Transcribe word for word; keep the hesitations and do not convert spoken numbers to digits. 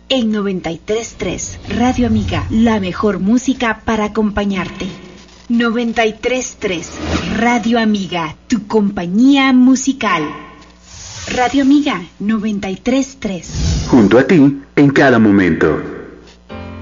En noventa y tres punto tres, Radio Amiga, la mejor música para acompañarte. noventa y tres punto tres, Radio Amiga, tu compañía musical. Radio Amiga, noventa y tres punto tres. Junto a ti, en cada momento.